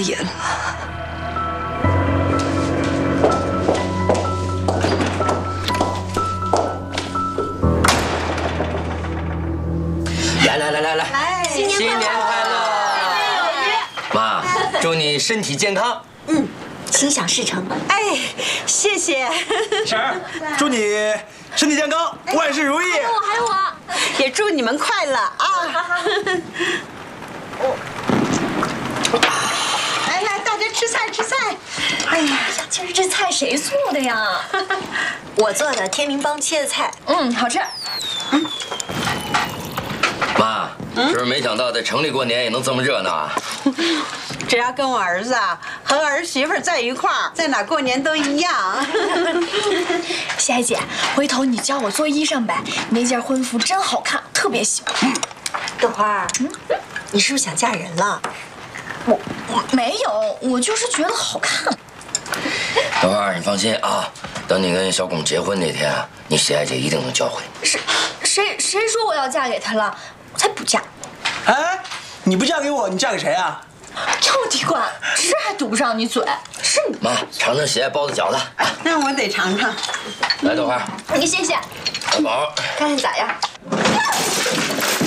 眼了。 来，新年快乐！妈，祝你身体健康。 心想事成。 哎，谢谢。 婶儿，祝你身体健康，万事如意。 还有我， 也祝你们快乐啊！来，大家吃菜吃菜。 哎呀，今儿这菜谁做的呀？ 我做的，天明帮切的菜。 好吃。 妈，是不是没想到在城里过年也能这么热闹啊？ 只要跟我儿子和儿媳妇在一块儿，在哪过年都一样。 喜爱姐，回头你教我做衣裳呗，那件婚服真好看，特别喜欢。 豆花，你是不是想嫁人了？ 我没有，我就是觉得好看。 豆花，你放心啊，等你跟小巩结婚那天啊，你喜爱姐一定能教会。 谁说我要嫁给他了？我才不嫁！ 哎，你不嫁给我，你嫁给谁啊？ 臭地瓜，这还堵不上你嘴？是你妈，尝尝喜爱包的饺子。 那我得尝尝。 来，豆花， 谢谢。 小宝， 看看咋样？